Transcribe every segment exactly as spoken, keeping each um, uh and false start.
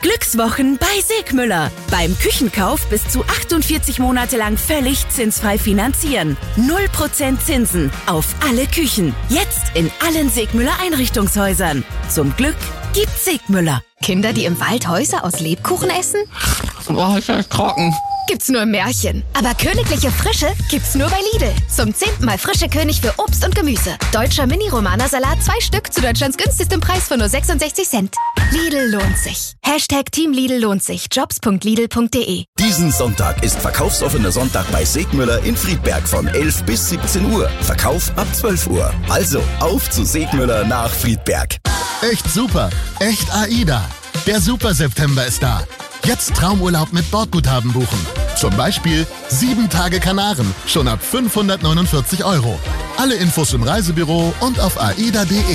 Glückswochen bei Segmüller. Beim Küchenkauf bis zu achtundvierzig Monate lang völlig zinsfrei finanzieren. null Prozent Zinsen auf alle Küchen. Jetzt in allen Segmüller Einrichtungshäusern. Zum Glück gibt's Segmüller. Kinder, die im Wald Häuser aus Lebkuchen essen? Boah, ist ja trocken. Gibt's nur im Märchen. Aber königliche Frische gibt's nur bei Lidl. Zum zehnten Mal frische König für Obst und Gemüse. Deutscher Mini-Romana-Salat, zwei Stück zu Deutschlands günstigstem Preis von nur sechsundsechzig Cent. Lidl lohnt sich. Hashtag Team Lidl lohnt sich. jobs punkt lidl punkt de. Diesen Sonntag ist verkaufsoffener Sonntag bei Segmüller in Friedberg von elf bis siebzehn Uhr. Verkauf ab zwölf Uhr. Also auf zu Segmüller nach Friedberg. Echt super. Echt AIDA. Der Super September ist da. Jetzt Traumurlaub mit Bordguthaben buchen. Zum Beispiel sieben Tage Kanaren, schon ab fünfhundertneunundvierzig Euro. Alle Infos im Reisebüro und auf aida punkt de.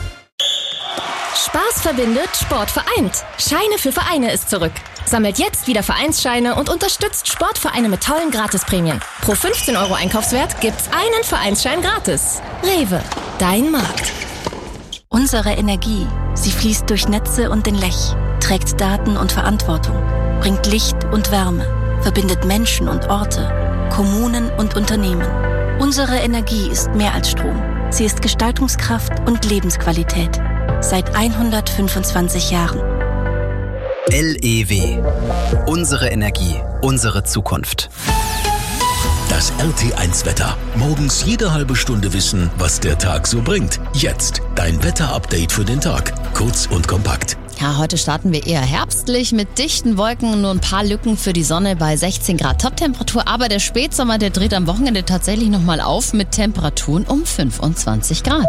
Spaß verbindet, Sport vereint. Scheine für Vereine ist zurück. Sammelt jetzt wieder Vereinsscheine und unterstützt Sportvereine mit tollen Gratisprämien. Pro fünfzehn Euro Einkaufswert gibt's einen Vereinsschein gratis. Rewe, dein Markt. Unsere Energie, sie fließt durch Netze und den Lech, trägt Daten und Verantwortung, bringt Licht und Wärme, verbindet Menschen und Orte, Kommunen und Unternehmen. Unsere Energie ist mehr als Strom. Sie ist Gestaltungskraft und Lebensqualität. Seit hundertfünfundzwanzig Jahren. L E W. Unsere Energie, unsere Zukunft. Das R T eins Wetter. Morgens jede halbe Stunde wissen, was der Tag so bringt. Jetzt dein Wetter-Update für den Tag. Kurz und kompakt. Ja, heute starten wir eher herbstlich mit dichten Wolken und nur ein paar Lücken für die Sonne bei sechzehn Grad Toptemperatur. Aber der Spätsommer, der dreht am Wochenende tatsächlich nochmal auf mit Temperaturen um fünfundzwanzig Grad.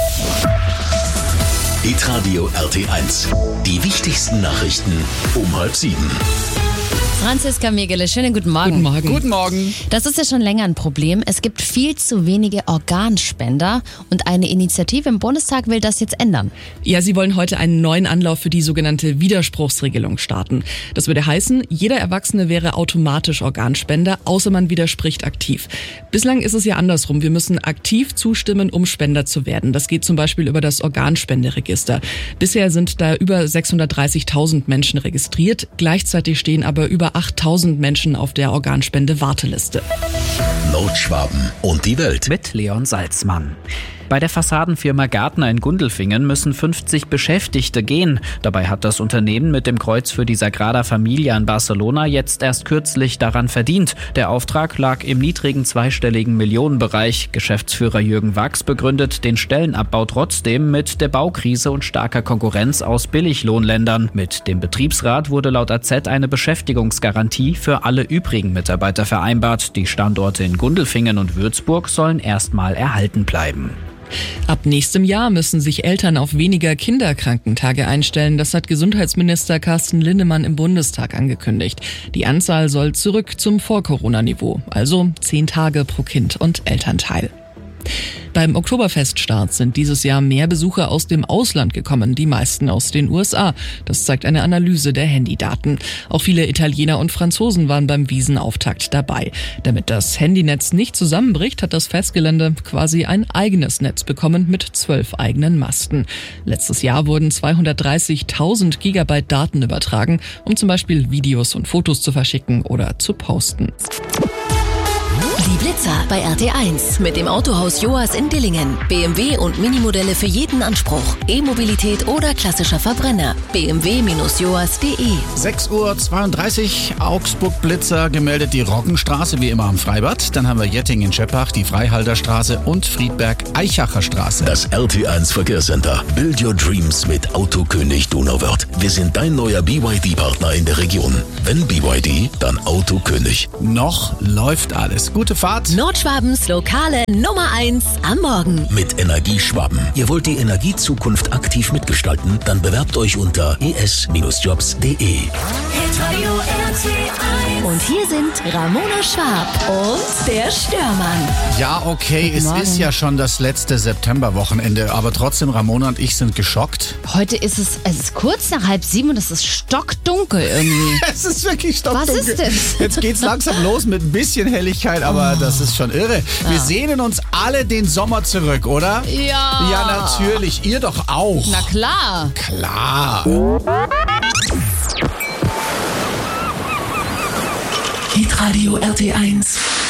Hitradio R T eins. Die wichtigsten Nachrichten um halb sieben. Franziska Megele, schönen guten Morgen. Guten Morgen. Guten Morgen. Das ist ja schon länger ein Problem. Es gibt viel zu wenige Organspender und eine Initiative im Bundestag will das jetzt ändern. Ja, sie wollen heute einen neuen Anlauf für die sogenannte Widerspruchsregelung starten. Das würde heißen, jeder Erwachsene wäre automatisch Organspender, außer man widerspricht aktiv. Bislang ist es ja andersrum. Wir müssen aktiv zustimmen, um Spender zu werden. Das geht zum Beispiel über das Organspenderegister. Bisher sind da über sechshundertdreißigtausend Menschen registriert. Gleichzeitig stehen aber über achttausend Menschen auf der Organspende-Warteliste. Nordschwaben und die Welt. Mit Leon Salzmann. Bei der Fassadenfirma Gartner in Gundelfingen müssen fünfzig Beschäftigte gehen. Dabei hat das Unternehmen mit dem Kreuz für die Sagrada Familia in Barcelona jetzt erst kürzlich daran verdient. Der Auftrag lag im niedrigen zweistelligen Millionenbereich. Geschäftsführer Jürgen Wachs begründet den Stellenabbau trotzdem mit der Baukrise und starker Konkurrenz aus Billiglohnländern. Mit dem Betriebsrat wurde laut A Z eine Beschäftigungsgarantie für alle übrigen Mitarbeiter vereinbart. Die Standorte in Gundelfingen und Würzburg sollen erstmal erhalten bleiben. Ab nächstem Jahr müssen sich Eltern auf weniger Kinderkrankentage einstellen. Das hat Gesundheitsminister Carsten Linnemann im Bundestag angekündigt. Die Anzahl soll zurück zum Vor-Corona-Niveau, also zehn Tage pro Kind und Elternteil. Beim Oktoberfeststart sind dieses Jahr mehr Besucher aus dem Ausland gekommen, die meisten aus den U S A. Das zeigt eine Analyse der Handydaten. Auch viele Italiener und Franzosen waren beim Wiesenauftakt dabei. Damit das Handynetz nicht zusammenbricht, hat das Festgelände quasi ein eigenes Netz bekommen mit zwölf eigenen Masten. Letztes Jahr wurden zweihundertdreißigtausend Gigabyte Daten übertragen, um zum Beispiel Videos und Fotos zu verschicken oder zu posten. Die Blitzer bei R T eins mit dem Autohaus Joas in Dillingen. B M W und Minimodelle für jeden Anspruch. E-Mobilität oder klassischer Verbrenner. b m w Bindestrich joas punkt de. sechs Uhr zweiunddreißig, Augsburg Blitzer gemeldet die Roggenstraße, wie immer am Freibad. Dann haben wir Jettingen-Scheppach, die Freihalterstraße und Friedberg-Eichacher Straße. Das R T eins Verkehrscenter. Build your dreams mit Autokönig Donauwörth. Wir sind dein neuer B Y D-Partner in der Region. Wenn B Y D, dann Autokönig. Noch läuft alles. Gute Fahrt. Nordschwabens lokale Nummer eins am Morgen. Mit Energieschwaben. Ihr wollt die Energiezukunft aktiv mitgestalten? Dann bewerbt euch unter e s jobs punkt de. Und hier sind Ramona Schwab und der Störmann. Ja, okay, es ist ja schon das letzte Septemberwochenende, aber trotzdem, Ramona und ich sind geschockt. Heute ist es, es ist kurz nach halb sieben und es ist stockdunkel irgendwie. Es ist wirklich stockdunkel. Was ist das? Jetzt geht's langsam los mit ein bisschen Helligkeit, aber oh. das ist schon irre. Wir ja. sehnen uns alle den Sommer zurück, oder? Ja. Ja, natürlich. Ihr doch auch. Na klar. Klar. Hitradio R T eins.